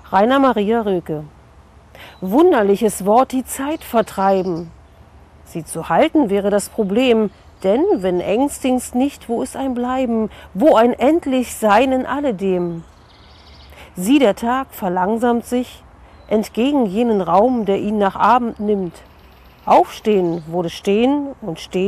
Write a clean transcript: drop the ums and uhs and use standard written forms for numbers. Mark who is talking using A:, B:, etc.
A: Rainer Maria Rilke. Wunderliches Wort, die Zeit vertreiben. Sie zu halten wäre das Problem, denn wenn ängstigst nicht, wo ist ein Bleiben, wo ein endlich Sein in alledem? Sieh, der Tag verlangsamt sich entgegen jenen Raum, der ihn nach Abend nimmt. Aufstehen wurde stehen und stehen